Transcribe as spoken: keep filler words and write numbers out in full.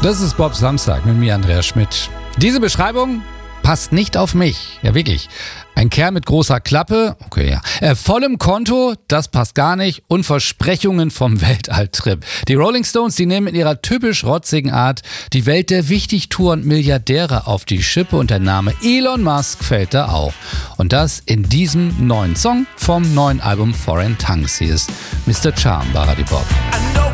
Das ist Bob Samstag mit mir, Andreas Schmidt. Diese Beschreibung passt nicht auf mich. Ja, wirklich. Ein Kerl mit großer Klappe, okay, ja. Äh, vollem Konto, das passt gar nicht. Und Versprechungen vom Weltalltrip. Die Rolling Stones, die nehmen in ihrer typisch rotzigen Art die Welt der Wichtigtour und Milliardäre auf die Schippe und der Name Elon Musk fällt da auch. Und das in diesem neuen Song vom neuen Album Foreign Tongues. Hier ist Mister Charm bei Radio Bob.